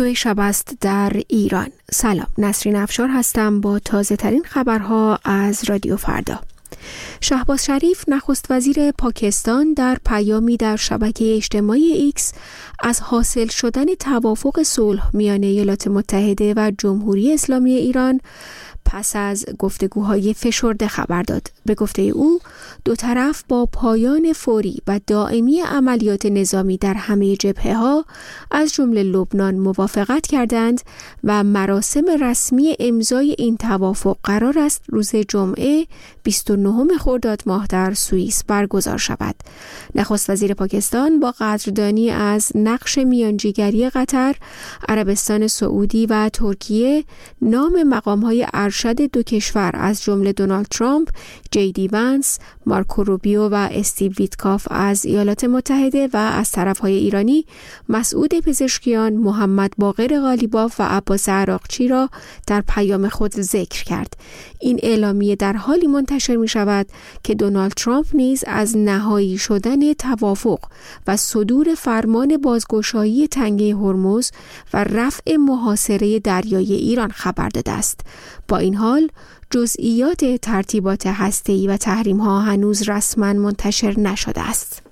2 شب است در ایران. سلام، نسرین افشار هستم با تازه ترین خبرها از رادیو فردا. شهباز شریف نخست وزیر پاکستان در پیامی در شبکه اجتماعی ایکس از حاصل شدن توافق صلح میان ایالات متحده و جمهوری اسلامی ایران پس از گفتگوهای فشرده خبر داد. به گفته او، دو طرف با پایان فوری و دائمی عملیات نظامی در همه جبهه‌ها از جمله لبنان موافقت کردند و مراسم رسمی امضای این توافق قرار است روز جمعه 29 خرداد ماه در سوئیس برگزار شود. نخست وزیر پاکستان با قدردانی از نقش میانجیگری قطر، عربستان سعودی و ترکیه نام مقام‌های ارشد دو کشور از جمله دونالد ترامپ، JD وانس، مارکو روبیو و استیو ویتکاف از ایالات متحده و از طرفهای ایرانی مسعود پزشکیان، محمد باقر قالیباف و عباس عراقچی را در پیام خود ذکر کرد. این اعلامیه در حالی منتشر می شود که دونالد ترامپ نیز از نهایی شدن توافق و صدور فرمان بازگشایی تنگه هرمز و رفع محاصره دریایی ایران خبر داده است. با این حال جزئیات ترتیبات هسته‌ای و تحریم‌ها هنوز رسما منتشر نشده است.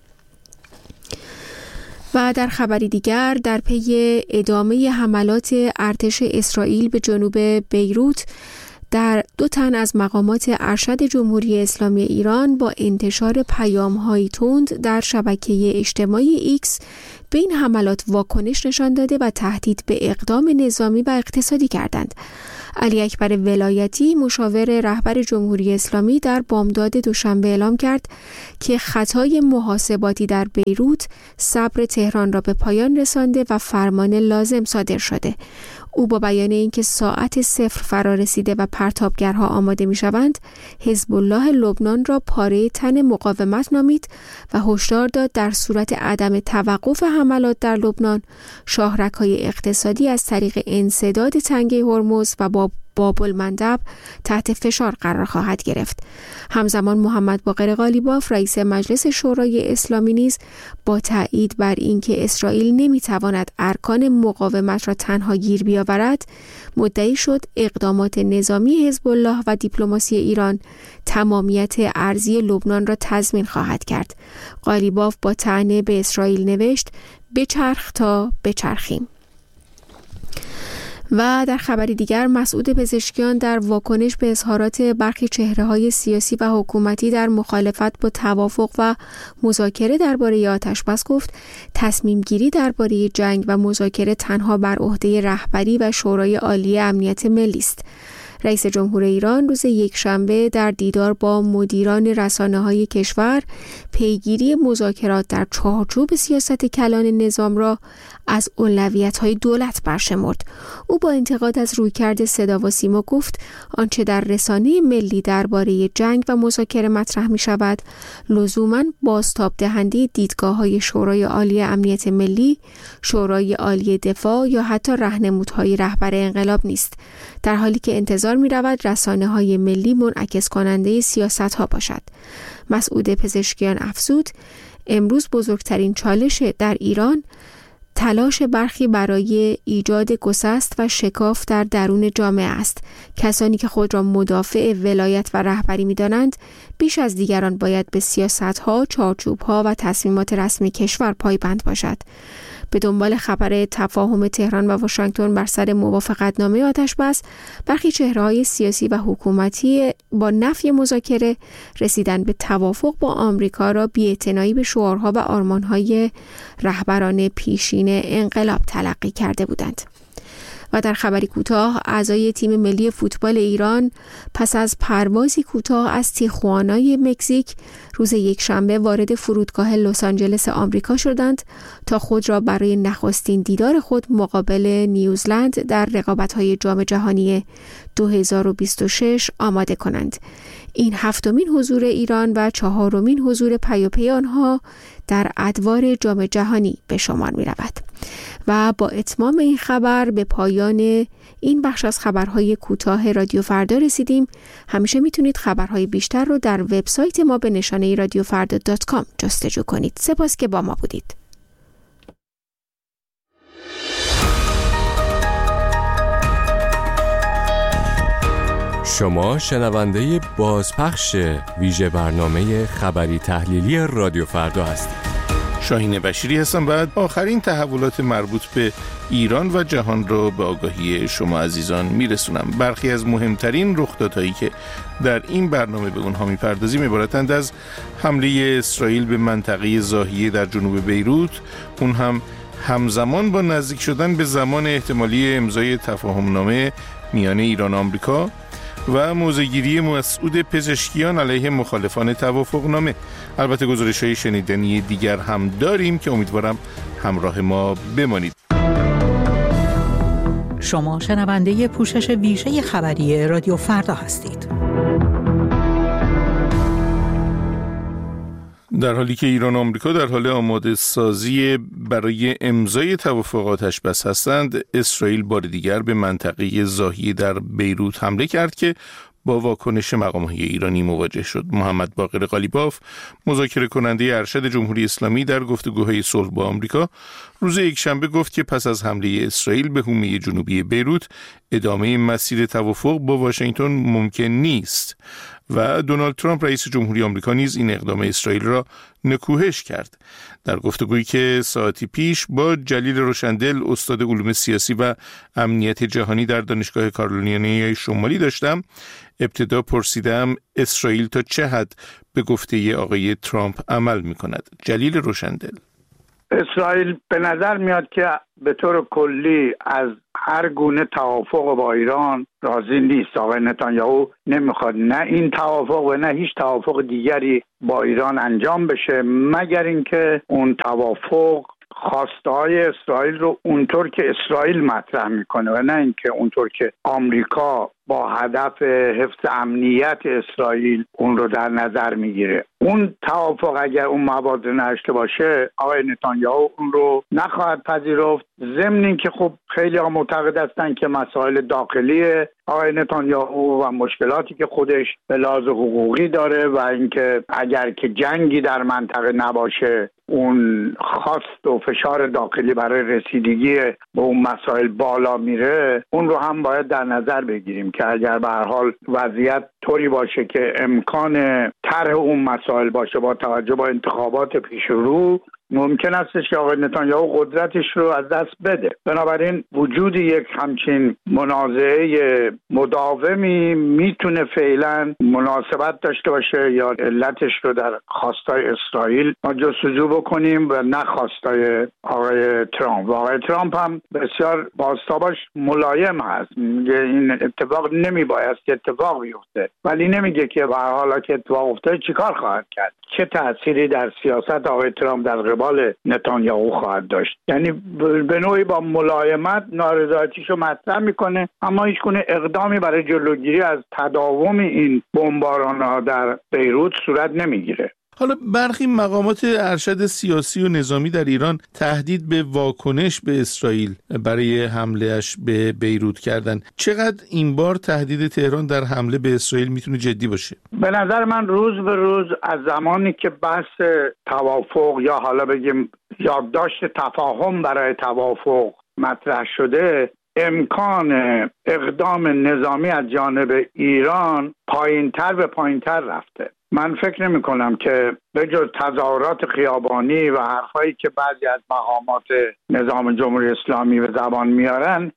و در خبری دیگر، در پی ادامه حملات ارتش اسرائیل به جنوب بیروت، در 2 تن از مقامات ارشد جمهوری اسلامی ایران با انتشار پیام‌های تند در شبکه اجتماعی ایکس به این حملات واکنش نشان داده و تهدید به اقدام نظامی و اقتصادی کردند. علی اکبر ولایتی، مشاور رهبر جمهوری اسلامی، در بامداد دوشنبه اعلام کرد که خطای محاسباتی در بیروت صبر تهران را به پایان رسانده و فرمان لازم صادر شده. او با بیان اینکه ساعت 0 فرا رسیده و پرتابگرها آماده می‌شوند، حزب الله لبنان را پاره تن مقاومت نامید و هشدار داد در صورت عدم توقف حملات در لبنان، شاهرگ‌های اقتصادی از طریق انسداد تنگه هرمز و باب المندب تحت فشار قرار خواهد گرفت. همزمان محمد باقر قالیباف، رئیس مجلس شورای اسلامی، نیز با تأیید بر اینکه اسرائیل نمیتواند ارکان مقاومت را تنها گیر بیاورد، مدعی شد اقدامات نظامی حزب الله و دیپلماسی ایران تمامیت ارضی لبنان را تضمین خواهد کرد. قالیباف با طعنه به اسرائیل نوشت: بچرخ تا بچرخیم. و در خبری دیگر، مسعود پزشکیان در واکنش به اظهارات برخی چهره‌های سیاسی و حکومتی در مخالفت با توافق و مذاکره درباره آتش‌بس گفت تصمیم گیری درباره جنگ و مذاکره تنها بر عهده رهبری و شورای عالی امنیت ملی است. رئیس جمهور ایران روز یکشنبه در دیدار با مدیران رسانه‌های کشور پیگیری مذاکرات در چارچوب سیاست کلان نظام را از اولویت‌های دولت برشمرد. او با انتقاد از رویکرد صدا و سیما گفت آنچه در رسانه ملی درباره جنگ و مذاکره مطرح می‌شود لزوماً بازتاب دهنده دیدگاه‌های شورای عالی امنیت ملی، شورای عالی دفاع یا حتی راهنمودهای رهبر انقلاب نیست، در حالی که انتظار می‌رود رسانه‌های ملی منعکس کننده سیاست‌ها باشد. مسعود پزشکیان افزود: امروز بزرگترین چالش در ایران تلاش برخی برای ایجاد گسست و شکاف در درون جامعه است. کسانی که خود را مدافع ولایت و رهبری می‌دانند بیش از دیگران باید به سیاست‌ها، چارچوب‌ها و تصمیمات رسمی کشور پایبند باشد. به دنبال خبر تفاهم تهران و واشنگتن بر سر موافقتنامه آتش‌بس، برخی چهره‌های سیاسی و حکومتی با نفی مذاکره رسیدن به توافق با آمریکا را بی‌اعتنایی به شعارها و آرمان‌های رهبران پیشین انقلاب تلقی کرده بودند. و در خبری کوتاه، اعضای تیم ملی فوتبال ایران پس از پروازی کوتاه از تیخوانای مکزیک روز یکشنبه وارد فرودگاه لس آنجلس آمریکا شدند تا خود را برای نخستین دیدار خود مقابل نیوزلند در رقابت‌های جام جهانی 2026 آماده کنند. این 7مین حضور ایران و 4مین حضور پیاپی آنها در ادوار جام جهانی به شمار می رود. و با اتمام این خبر به پایان این بخش از خبرهای کوتاه رادیو فردا رسیدیم. همیشه میتونید خبرهای بیشتر رو در وبسایت ما به نشانه radiofarda.com جستجو کنید. سپاس که با ما بودید. شما شنونده بازپخش ویژه برنامه خبری تحلیلی رادیو فردا هستید. شاهین بشیری هستم. بعد آخرین تحولات مربوط به ایران و جهان را به آگاهی شما عزیزان میرسونم. برخی از مهمترین رخدادهایی که در این برنامه به اونها میپردازیم عبارتند از حمله اسرائیل به منطقه ضاحیه در جنوب بیروت، اون هم همزمان با نزدیک شدن به زمان احتمالی امضای تفاهمنامه میان ایران و آمریکا، و موضع‌گیری مسعود پزشکیان علیه مخالفان توافقنامه. البته گزارش‌های شنیدنی دیگر هم داریم که امیدوارم همراه ما بمانید. شما شنونده پوشش ویژه خبری رادیو فردا هستید. در حالی که ایران و آمریکا در حال آماده سازی برای امضای توافق آتش‌بس هستند، اسرائیل بار دیگر به منطقه ضاحیه در بیروت حمله کرد که با واکنش مقام‌های ایرانی مواجه شد. محمد باقر قالیباف، مذاکره کننده ارشد جمهوری اسلامی، در گفتگوهای صلح با آمریکا روز یکشنبه گفت که پس از حمله اسرائیل به حومه جنوبی بیروت ادامه مسیر توافق با واشنگتن ممکن نیست و دونالد ترامپ رئیس جمهوری آمریکا نیز این اقدام اسرائیل را نکوهش کرد. در گفتگویی که ساعتی پیش با جلیل روشندل، استاد علوم سیاسی و امنیت جهانی در دانشگاه کارولینای شمالی داشتم، ابتدا پرسیدم اسرائیل تا چه حد به گفته آقای ترامپ عمل می‌کند. جلیل روشندل: اسرائیل به نظر میاد که به طور کلی از هر گونه توافق با ایران راضی نیست. آقای نتانیاهو نمیخواد نه این توافق و نه هیچ توافق دیگری با ایران انجام بشه مگر اینکه اون توافق خواسته‌های اسرائیل رو اونطور که اسرائیل مطرح میکنه و نه اینکه اونطور که آمریکا با هدف حفظ امنیت اسرائیل اون رو در نظر میگیره. اون توافق اگر اون مواد نشته باشه، آقای نتانیاهو اون رو نخواهد پذیرفت. ضمن این که خب خیلی ها معتقد هستن که مسائل داخلی آقای نتانیاهو و مشکلاتی که خودش به لحاظ حقوقی داره و اینکه اگر که جنگی در منطقه نباشه اون خواست و فشار داخلی برای رسیدگی به اون مسائل بالا میره، اون رو هم باید در نظر بگیریم که اگر به هر حال وضعیت طوری باشه که امکان طرح اون مسائل باشه با توجه به انتخابات پیش رو، ممکن است که آقای نتانیاهو قدرتش رو از دست بده. بنابراین وجود یک همچین منازعه مداومی میتونه فعلا مناسبت داشته باشه یا علتش رو در خواستای اسرائیل ما جستجو بکنیم و نه خواستای آقای ترامپ. و آقای ترامپ هم بسیار بازتابش ملایم هست، میگه این اتفاق نمیباید که اتفاق بیفته، ولی نمیگه که به هر حال که اتفاق افتاده چیکار خواهد کرد، چه تأثیری در سیاست آقای ترامپ در قبال نتانیاهو خواهد داشت. یعنی به نوعی با ملایمت نارضایتیشو مطرح میکنه، اما هیچ گونه اقدامی برای جلوگیری از تداوم این بمباران‌ها در بیروت صورت نمیگیره. حالا برخی مقامات ارشد سیاسی و نظامی در ایران تهدید به واکنش به اسرائیل برای حملهش به بیروت کردن. چقدر این بار تهدید تهران در حمله به اسرائیل میتونه جدی باشه؟ به نظر من روز به روز از زمانی که بحث توافق یا حالا بگیم یادداشت تفاهم برای توافق مطرح شده، امکان اقدام نظامی از جانب ایران پایین‌تر به پایین‌تر رفته. من فکر نمی کنم که به جز تظاهرات خیابانی و حرفایی که بعضی از مقامات نظام جمهوری اسلامی به زبان میارن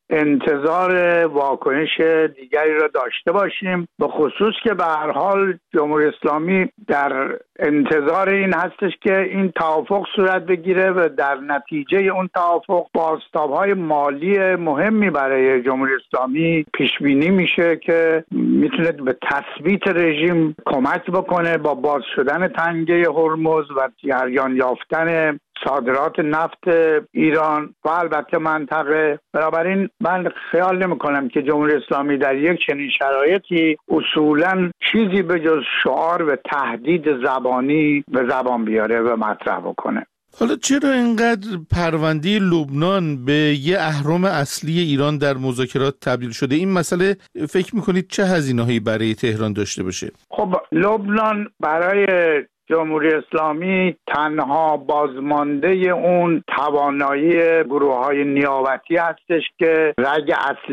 انتظار واکنش دیگری را داشته باشیم، به خصوص که به هر حال جمهوری اسلامی در انتظار این هستش که این توافق صورت بگیره و در نتیجه اون توافق بازتاب‌های مالی مهمی برای جمهوری اسلامی پیش بینی میشه که میتونه به تثبیت رژیم کمک بکنه با باز شدن تنگه هرمز و جریان یافتن صادرات نفت ایران و البته منطقه. بنابراین من خیال نمی کنم که جمهوری اسلامی در یک چنین شرایطی اصولاً چیزی به جز شعار و تهدید زبانی به زبان بیاره و مطرح بکنه. حالا چرا اینقدر پرونده لبنان به یه اهرم اصلی ایران در مذاکرات تبدیل شده؟ این مسئله فکر میکنید چه هزینه‌هایی برای تهران داشته باشه؟ خب لبنان برای جمهوری اسلامی تنها بازمانده اون توانایی گروه‌های نیابتی هستش که رگ اصلیش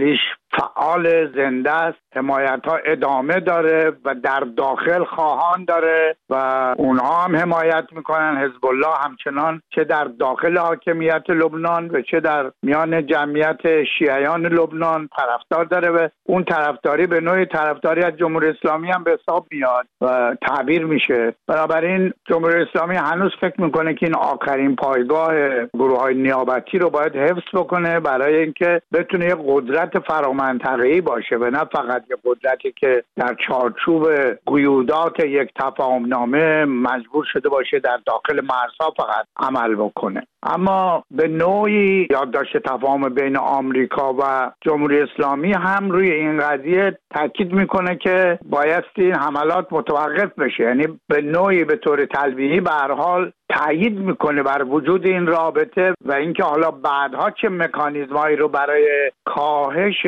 فعال زنده است، حمایت ها ادامه داره و در داخل خواهان داره و اونها هم حمایت میکنن. حزب الله همچنان چه در داخل حاکمیت لبنان و چه در میان جمعیت شیعیان لبنان طرفدار داره و اون طرفداری به نوعی طرفداری از جمهوری اسلامی هم به حساب میاد و تعبیر میشه. بنابراین جمهوری اسلامی هنوز فکر میکنه که این آخرین پایگاه گروه‌های نیابتی رو باید حفظ بکنه برای اینکه بتونه یک قدرت فرامنطقه‌ای باشه و نه فقط یک قدرتی که در چارچوب قیودات یک تفاهمنامه مجبور شده باشه در داخل مرزها فقط عمل بکنه. اما به نوعی یادداشت تفاهم بین آمریکا و جمهوری اسلامی هم روی این قضیه تاکید میکنه که بایستی این حملات متوقف بشه، یعنی به نوعی به طور تلویحی به هر حال تأیید میکنه بر وجود این رابطه و اینکه حالا بعدها چه مکانیزمایی رو برای کاهش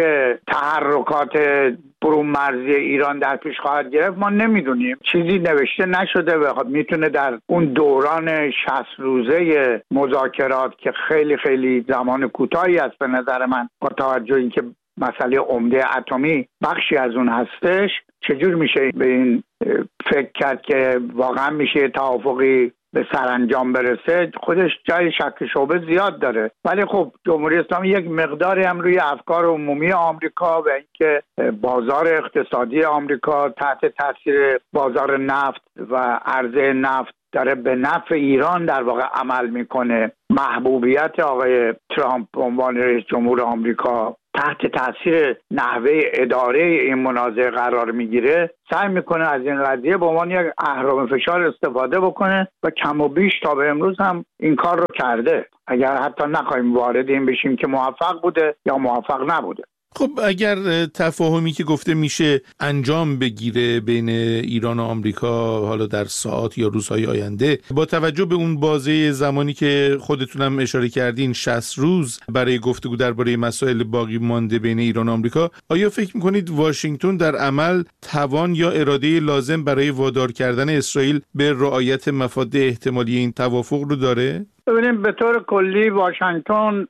تحرکات برون مرزی ایران در پیش خواهد گرفت ما نمیدونیم. چیزی نوشته نشده و میتونه در اون دوران 60 روزه مذاکرات که خیلی خیلی زمان کوتاهی است به نظر من با توجه اینکه مسئله عمده اتمی بخشی از اون هستش، چجور میشه به این فکر کرد که واقعا میشه توافقی به سرانجام برسه؟ خودش جای شک شبهه زیاد داره. ولی خب جمهوری اسلامی یک مقداری هم روی افکار عمومی آمریکا و اینکه بازار اقتصادی آمریکا تحت تاثیر بازار نفت و عرضه نفت داره به نفع ایران در واقع عمل میکنه، محبوبیت آقای ترامپ به عنوان رئیس جمهور آمریکا تحت تاثیر نحوه اداره این منازعه قرار میگیره، سعی میکنه از این قضیه به عنوان یک اهرم فشار استفاده بکنه و کم و بیش تا به امروز هم این کار رو کرده، اگر حتی نخواهیم وارد این بشیم که موفق بوده یا موفق نبوده. خب اگر تفاهمی که گفته میشه انجام بگیره بین ایران و آمریکا حالا در ساعات یا روزهای آینده، با توجه به اون بازه زمانی که خودتونم اشاره کردین 60 روز برای گفتگو درباره مسائل باقی مانده بین ایران و آمریکا، آیا فکر میکنید واشنگتن در عمل توان یا اراده لازم برای وادار کردن اسرائیل به رعایت مفاد احتمالی این توافق رو داره؟ ببینیم به طور کلی واشنگتن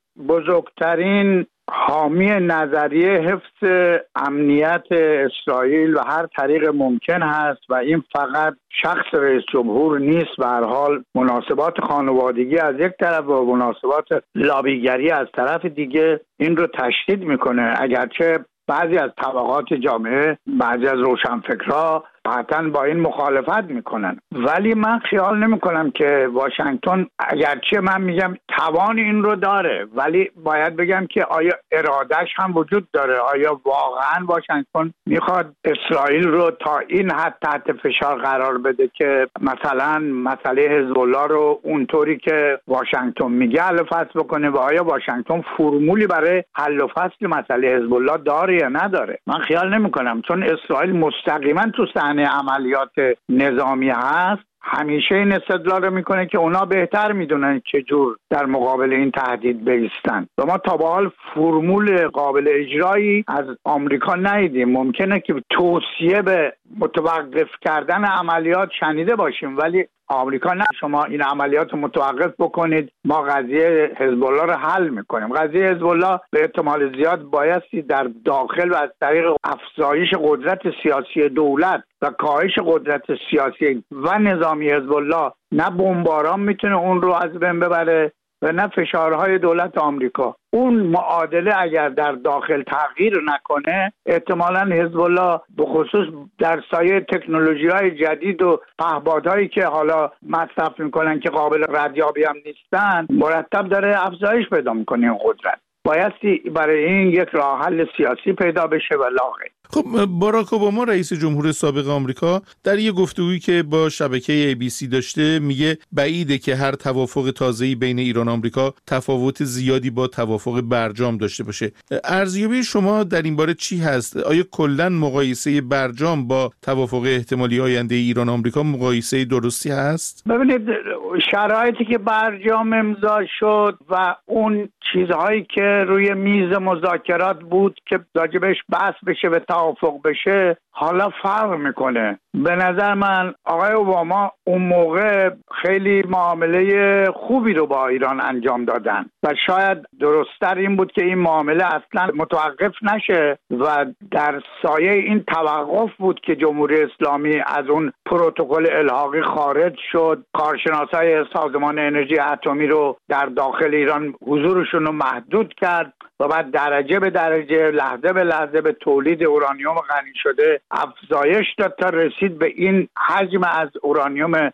بزرگترین حامی نظریه حفظ امنیت اسرائیل و هر طریق ممکن هست و این فقط شخص رئیس جمهور نیست، به هر حال مناسبات خانوادگی از یک طرف و مناسبات لابیگری از طرف دیگه این رو تشدید میکنه. اگرچه بعضی از طبقات جامعه، بعضی از روشنفکرها قطعاً با این مخالفت میکنن، ولی من خیال نمیکنم که واشنگتن، اگرچه من میگم توان این رو داره، ولی باید بگم که آیا ارادش هم وجود داره؟ آیا واقعاً واشنگتن میخواد اسرائیل رو تا این حد تحت فشار قرار بده که مثلا مسئله حزب الله رو اونطوری که واشنگتن میگه حل و فصل بکنه؟ و آیا واشنگتن فرمولی برای حل و فصل مسئله حزب الله داره یا نداره؟ من خیال نمیکنم، چون اسرائیل مستقیما تو عملیات نظامی هست، همیشه این استدلال رو میکنه که اونا بهتر میدونن چجور در مقابل این تهدید بایستن و ما تا به حال فرمول قابل اجرایی از آمریکا ندیدیم. ممکنه که توصیه به متوقف کردن عملیات شنیده باشیم، ولی آمریکا نه شما این عملیات رو متوقف بکنید، ما قضیه حزب الله رو حل میکنیم. قضیه حزب الله به احتمال زیاد بایستی در داخل و از طریق افزایش قدرت سیاسی دولت و کاهش قدرت سیاسی و نظامی حزب الله، نه بمباران میتونه اون رو از بین ببره و نه فشارهای دولت آمریکا. اون معادله اگر در داخل تغییر نکنه، احتمالاً حزب الله به خصوص در سایه تکنولوژی‌های جدید و پهپادهایی که حالا مصرف میکنن که قابل ردیابی هم نیستن، مرتب داره افزایش پیدا میکنه این قدرت. بایستی برای این یک راه حل سیاسی پیدا بشه و لاغر. خب باراک اوباما رئیس جمهور سابق آمریکا در یک گفتگویی که با شبکه ABC داشته میگه بعیده که هر توافق تازه‌ای بین ایران و آمریکا تفاوت زیادی با توافق برجام داشته باشه. ارزیابی شما در این باره چی هست؟ آیا کلاً مقایسه برجام با توافق احتمالی آینده ایران و آمریکا مقایسه درستی هست؟ ببینید شرایطی که برجام امضا شد و اون چیزهایی که روی میز مذاکرات بود که راجبش بحث بشه و توافق بشه، حالا فرق میکنه. به نظر من آقای اوباما اون موقع خیلی معامله خوبی رو با ایران انجام دادن و شاید درست‌تر این بود که این معامله اصلا متوقف نشه و در سایه این توقف بود که جمهوری اسلامی از اون پروتکل الحاقی خارج شد. کارشناسای سازمان انرژی اتمی رو در داخل ایران حضورشون رو محدود کرد و بعد درجه به درجه، لحظه به لحظه به تولید اورانیوم غنی شده افزایش داد تا رسید به این حجم از اورانیوم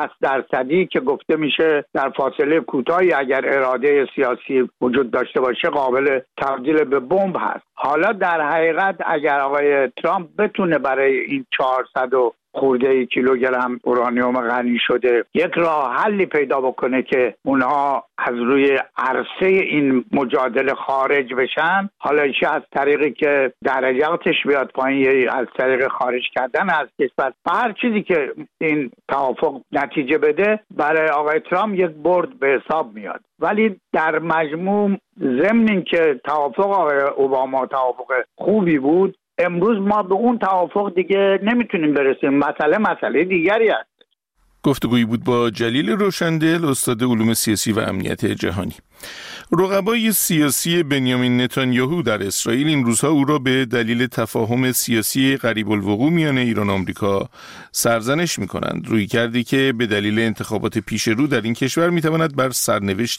60% که گفته میشه در فاصله کوتاهی اگر اراده سیاسی وجود داشته باشه قابل تبدیل به بمب هست. حالا در حقیقت اگر آقای ترامپ بتونه برای این 400 خورده کیلوگرم اورانیوم غنی شده یک راه حلی پیدا بکنه که اونها از روی عرصه این مجادله خارج بشن، حالا چه از طریقی که درجاتش بیاد پایین یا از طریق خارج کردن از کشور، هر چیزی که این توافق نتیجه بده برای آقای ترامپ یک برد به حساب میاد. ولی در مجموع ضمن اینکه توافق آقای اوباما توافق خوبی بود، امروز ما به اون توافق دیگه نمیتونیم برسیم. مسئله دیگری است. گفتگویی بود با جلیل روشندل، استاد علوم سیاسی و امنیت جهانی. رقبای سیاسی بنیامین نتانیاهو در اسرائیل این روزها او را به دلیل تفاهم سیاسی قریب الوقوع میان ایران و آمریکا سرزنش می‌کنند. رویکردی که به دلیل انتخابات پیش رو در این کشور می‌تواند بر سرنوشت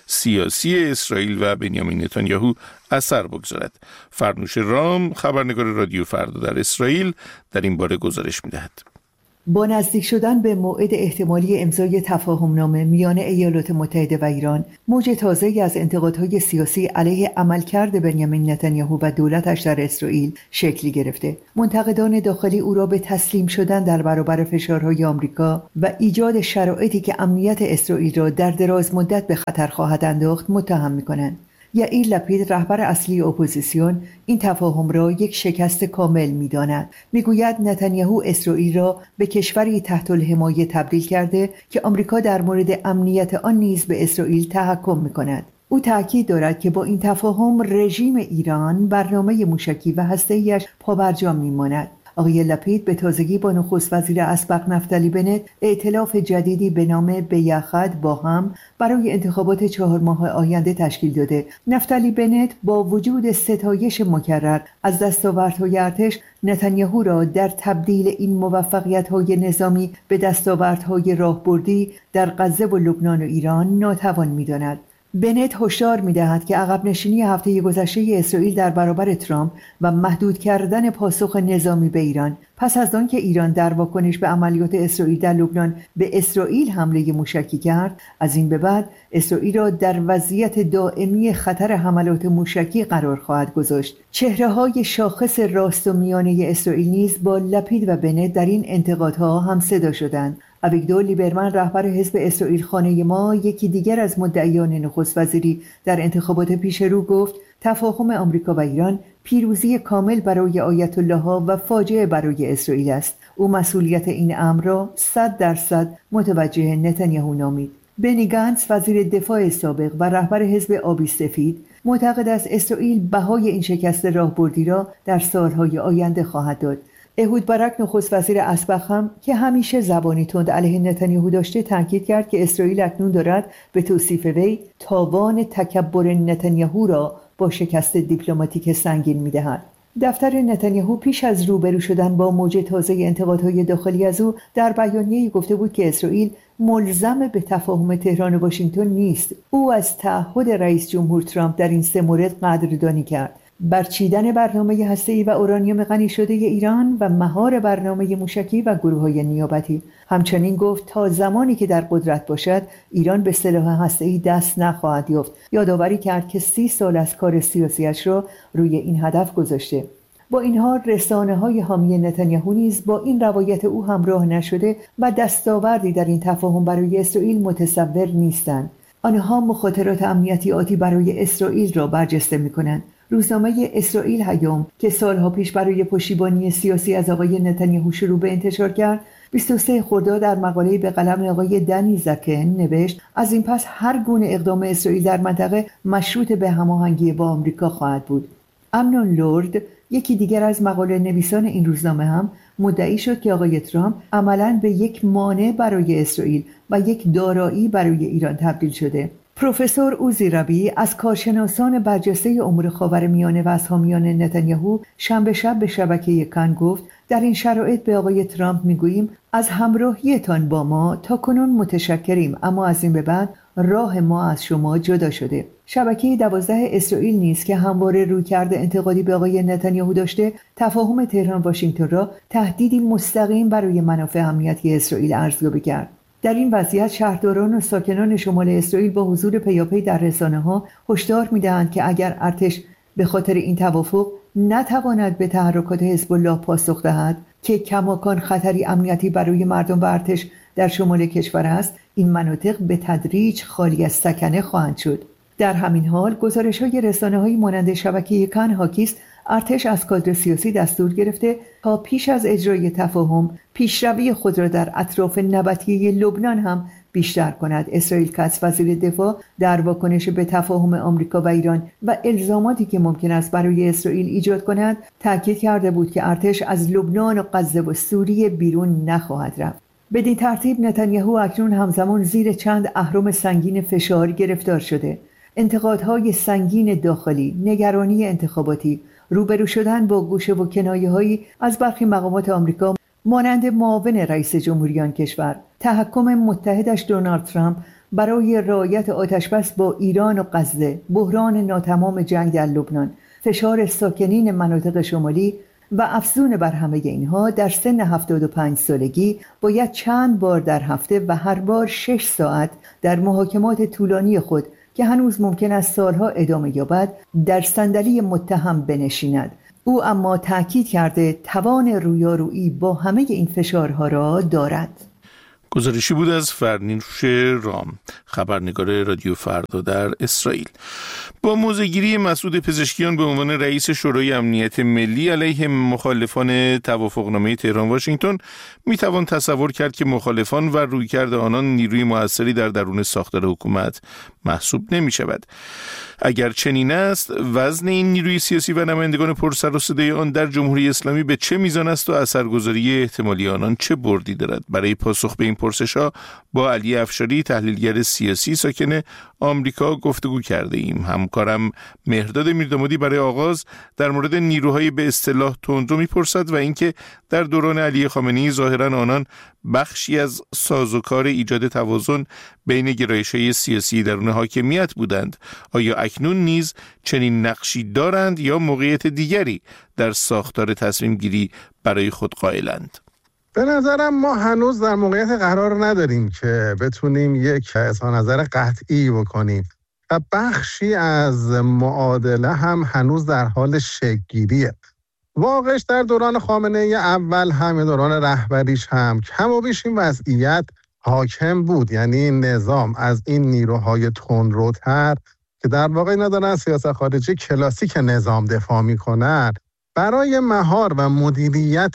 سیاسی اسرائیل و بنیامین نتانیاهو اثر بگذارد. فرنوش رام، خبرنگار رادیو فردا در اسرائیل، در این باره گزارش می‌دهد. با نزدیک شدن به موعد احتمالی امضای تفاهمنامه میان ایالات متحده و ایران، موج تازه‌ای از انتقادهای سیاسی علیه عملکرد بنیامین نتانیاهو و دولتش در اسرائیل شکلی گرفته. منتقدان داخلی او را به تسلیم شدن در برابر فشارهای آمریکا و ایجاد شرایطی که امنیت اسرائیل را در دراز مدت به خطر خواهد انداخت متهم می‌کنند. یائیر لپید، رهبر اصلی اپوزیسیون، این تفاهم را یک شکست کامل می‌داند. می‌گوید نتانیاهو اسرائیل را به کشوری تحت الحمایه تبدیل کرده که آمریکا در مورد امنیت آن نیز به اسرائیل تحکم می‌کند. او تأکید دارد که با این تفاهم رژیم ایران برنامه موشکی و هسته‌ای‌اش پابرجا می‌ماند. آقای لپید به تازگی با نخست وزیر اسبق نفتالی بنت ائتلاف جدیدی به نام بیخد با هم برای انتخابات 4 ماه آینده تشکیل داده. نفتالی بنت با وجود ستایش مکرر از دستاوردهای ارتش، نتانیاهو را در تبدیل این موفقیت‌های نظامی به دستاوردهای راهبردی در غزه و لبنان و ایران ناتوان می‌داند. بنت هشدار می‌دهد که عقب نشینی هفته گذشته اسرائیل در برابر ترامپ و محدود کردن پاسخ نظامی به ایران پس از آنکه ایران در واکنش به عملیات اسرائیل در لبنان به اسرائیل حمله موشکی کرد، از این به بعد اسرائیل را در وضعیت دائمی خطر حملات موشکی قرار خواهد گذاشت. چهره‌های شاخص راست و میانه اسرائیل نیز با لپید و بنت در این انتقادها هم صدا شدند. اویگدور لیبرمن، رهبر حزب اسرائیل خانه ما، یکی دیگر از مدعیان نخست وزیری در انتخابات پیش رو، گفت تفاهم آمریکا و ایران پیروزی کامل برای آیت الله ها و فاجعه برای اسرائیل است. او مسئولیت این امر را 100% متوجه نتانیاهو نامید. بنی گانتس، وزیر دفاع سابق و رهبر حزب آبی سفید، معتقد است اسرائیل بهای این شکست راهبردی را در سالهای آینده خواهد داد. اهود بارک، نخست وزیر اسبق هم که همیشه زبانی تند علیه نتانیاهو داشته، تاکید کرد که اسرائیل اکنون دارد به توصیف وی تاوان تکبر نتانیاهو را با شکست دیپلماتیک سنگین می‌دهد. دفتر نتانیاهو پیش از روبرو شدن با موج تازه انتقادهای داخلی از او در بیانیه‌ای گفته بود که اسرائیل ملزم به تفاهم تهران و واشنگتن نیست. او از تعهد رئیس جمهور ترامپ در این 3 مورد قدردانی کرد: برچیدن برنامه هسته‌ای و اورانیوم غنی شده ایران و مهار برنامه موشکی و گروه‌های نیابتی. همچنین گفت تا زمانی که در قدرت باشد ایران به سلاح هسته‌ای دست نخواهد یافت. یادآوری کرد که 30 سال از کار سیاسیش را روی این هدف گذاشته. با این حال رسانه‌های حامی نتانیاهو نیز با این روایت او همراه نشده و دستاوردی در این تفاهم برای اسرائیل متصور نیستند. آنها مخاطرات امنیتی آتی برای اسرائیل را برجسته می‌کنند. روزنامه اسرائیل هیوم که سالها پیش برای پشتیبانی سیاسی از آقای نتانیاهو شروع به انتشار کرد، 23 خرداد در مقاله‌ای به قلم آقای دنی زکن نوشت: از این پس هر گونه اقدام اسرائیل در منطقه مشروط به هماهنگی با آمریکا خواهد بود. امنون لورد، یکی دیگر از مقاله نویسان این روزنامه، هم مدعی شد که آقای ترامپ عملاً به یک مانع برای اسرائیل و یک دارایی برای ایران تبدیل شده. پروفسور اوزی ربی از کارشناسان برجسته امور خاورمیانه و از حامیان نتانیاهو شنبه شب به شبکه کان گفت در این شرایط به آقای ترامپ میگوییم از همراهیتان با ما تا کنون متشکریم، اما از این به بعد راه ما از شما جدا شده. شبکه 12 اسرائیل نیز که همواره رویکرد انتقادی به آقای نتانیاهو داشته، تفاهم تهران واشنگتن را تهدیدی مستقیم برای منافع امنیتی اسرائیل ارزیابی کرد. در این وضعیت شهرداران و ساکنان شمال اسرائیل با حضور پیاپی در رسانه‌ها هشدار می‌دهند که اگر ارتش به خاطر این توافق نتواند به تحرکات حزب الله پاسخ دهد که کماکان خطری امنیتی برای مردم و ارتش در شمال کشور است، این مناطق به تدریج خالی از سکنه خواهند شد. در همین حال گزارش‌های رسانه‌های مانند شبکه کان حاکی است ارتش از کادر سیاسی دستور گرفته تا پیش از اجرای تفاهم پیشروی خود را در اطراف نبطیه لبنان هم بیشتر کند. اسرائیل کاتس وزیر دفاع در واکنش به تفاهم آمریکا و ایران و الزاماتی که ممکن است برای اسرائیل ایجاد کند تاکید کرده بود که ارتش از لبنان و غزه و سوریه بیرون نخواهد رفت. بدین ترتیب نتانیاهو اکنون همزمان زیر چند اهرم سنگین فشار گرفتار شده: انتقادهای سنگین داخلی، نگرانی انتخاباتی، روبرو شدن با گوشه و کنایه‌هایی از برخی مقامات آمریکا مانند معاون رئیس جمهوری آن کشور، تحکم متحدش دونالد ترامپ برای رعایت آتشبس با ایران و غزه، بحران ناتمام جنگ در لبنان، فشار ساکنین مناطق شمالی و افزون بر همه اینها در سن 75 سالگی باید چند بار در هفته و هر بار 6 ساعت در محاکمات طولانی خود که هنوز ممکن است سالها ادامه یابد در صندلی متهم بنشیند. او اما تأکید کرده توان رویارویی با همه این فشارها را دارد. گزارشی بود از فرنوش رام، خبرنگار رادیو فردا در اسرائیل. با موضع‌گیری مسعود پزشکیان به عنوان رئیس شورای امنیت ملی علیه مخالفان توافقنامه تهران واشنگتن میتوان تصور کرد که مخالفان و رویکرد آنان نیروی موثری در درون ساختار حکومت محسوب نمی شود. اگر چنین است، وزن این نیروی سیاسی و نمایندگان پرسر و صدای آن در جمهوری اسلامی به چه میزان است و اثرگذاری احتمالی آنان چه بردی دارد؟ برای پاسخ به این پرسش‌ها با علی افشاری، تحلیلگر سیاسی ساکن آمریکا، گفتگو کرده ایم. همکارم مهرداد میردامادی برای آغاز در مورد نیروهای به اصطلاح تندرو میپرسد و اینکه در دوران علی خامنه‌ای ظاهراً آنان بخشی از سازوکار ایجاد توازن بین گرایش‌های سیاسی درون حاکمیت بودند. آیا اکنون نیز چنین نقشی دارند یا موقعیت دیگری در ساختار تصمیم گیری برای خود قائلند؟ به نظرم ما هنوز در موقعیت قرار نداریم که بتونیم یک اظهار نظر قطعی بکنیم و بخشی از معادله هم هنوز در حال شکل‌گیریه. واقعش در دوران خامنه‌ای اول هم، دوران رهبریش هم، کم و بیش این وضعیت حاکم بود. یعنی نظام از این نیروهای تندروتر که در واقع اینا دارن سیاست خارجی کلاسیک نظام دفاع میکنن، برای مهار و مدیریت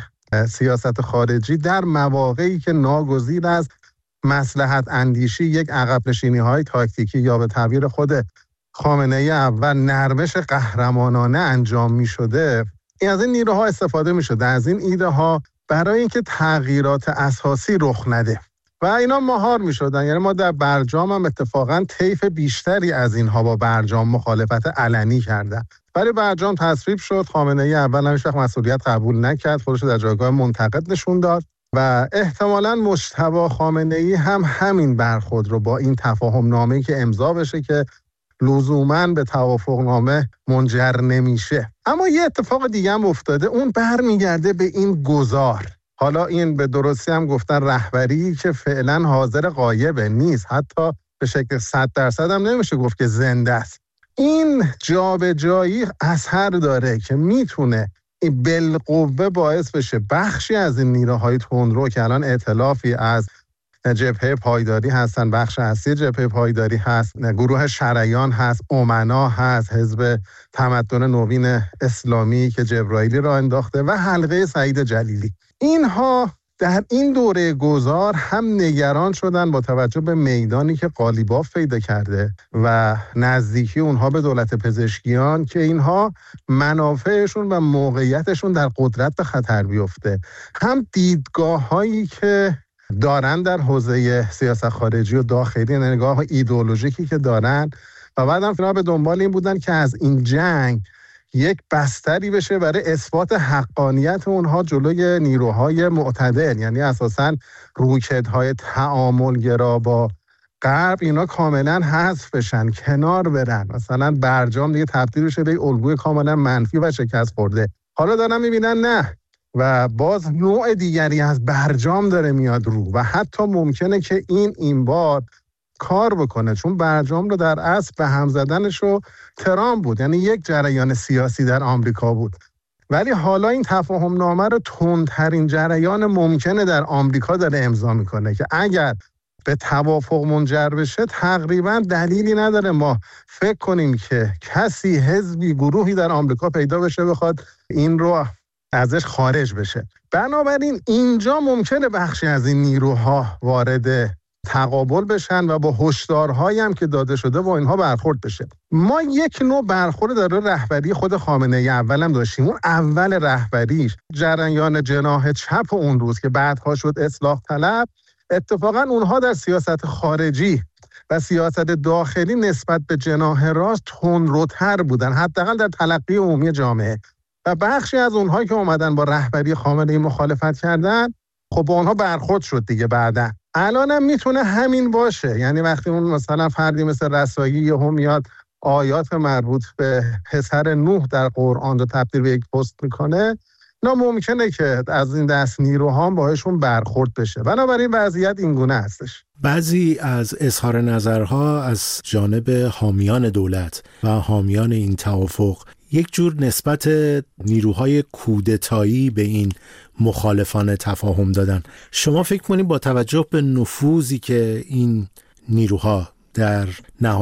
سیاست خارجی در مواقعی که ناگزیر از مصلحت اندیشی یک عقب نشینی های تاکتیکی یا به تعبیر خود خامنه‌ای اول نرمش قهرمانانه انجام می شده، از این نیروها استفاده می شده، از این ایده ها، برای اینکه تغییرات اساسی رخ نده و اینا مهار می شدن. یعنی ما در برجام هم اتفاقا طیف بیشتری از اینها با برجام مخالفت علنی کردن. برای برجام تصویب شد، خامنه‌ای اول هیچ وقت مسئولیت قبول نکرد، خودش در جایگاه منتقد نشون داد و احتمالاً مجتبی خامنه‌ای هم همین برخورد رو با این تفاهم نامه‌ای که امضا بشه که لزوماً به توافق نامه منجر نمیشه. اما یه اتفاق دیگه هم افتاده، اون برمیگرده به این گذار. حالا این به درستی هم گفتن رهبری که فعلا حاضر غایبه، نیست، حتی به شکل 100% هم نمیشه گفت که زنده است. این جابجایی اثر داره که میتونه بالقوه باعث بشه بخشی از این نیروهای تندرو که الان ائتلافی از جبهه پایداری هستن، بخش اصلی جبهه پایداری هست، گروه شریان هست، امنا هست، حزب تمدن نوین اسلامی که جبرائیلی را انداخته و حلقه سعید جلیلی، اینها در این دوره گذار هم نگران شدن با توجه به میدانی که قالیباف پیدا کرده و نزدیکی اونها به دولت پزشکیان که اینها منافعشون و موقعیتشون در قدرت به خطر بیفته، هم دیدگاه هایی که دارن در حوزه سیاست خارجی و داخلی، نگاه ایدئولوژیکی که دارن، و بعد هم به دنبال این بودن که از این جنگ یک بستری بشه برای اثبات حقانیت اونها جلوی نیروهای معتدل، یعنی اساساً رویکردهای تعاملگرا با غرب اینا کاملا حذف بشن، کنار برن، مثلا برجام دیگه تبدیل بشه به الگوی کاملا منفی و شکست خورده. حالا دارن میبینن نه، و باز نوع دیگری از برجام داره میاد رو و حتی ممکنه که این بار کار بکنه، چون برجام رو در اصل به هم زدنش رو ترامپ بود، یعنی یک جریان سیاسی در آمریکا بود، ولی حالا این تفاهم نامه رو تندترین جریان ممکنه در آمریکا داره امضا میکنه که اگر به توافق منجر بشه تقریبا دلیلی نداره ما فکر کنیم که کسی، حزبی، گروهی در آمریکا پیدا بشه بخواد این رو ازش خارج بشه. بنابراین اینجا ممکنه بخشی از این نیروها وارد تقابل بشن و با هشدارهایی هم که داده شده با اینها برخورد بشه. ما یک نوع برخورد در رهبری خود خامنه‌ای اولم داشتیم. اون اول رهبریش جریان جناح چپ اون روز که بعدها شد اصلاح طلب، اتفاقا اونها در سیاست خارجی و سیاست داخلی نسبت به جناح راست تندروتر بودن، حداقل در تلقی عمومی جامعه، و بخشی از اونها که اومدن با رهبری خامنه‌ای مخالفت کردن، خب با اونها برخورد شد دیگه. بعدا الانم میتونه همین باشه، یعنی وقتی اون مثلا فردی مثل رسایی یهو میاد آیات مربوط به پسر نوح در قرآن رو تبدیل به یک پست میکنه، نه ممکنه که از این دست نیروها باهاشون برخورد بشه. بنابراین وضعیت این گونه هستش. بعضی از اظهار نظرها از جانب حامیان دولت و حامیان این توافق یک جور نسبت نیروهای کودتایی به این مخالفان تفاهم دادن. شما فکر کنید با توجه به نفوذی که این نیروها در نهاد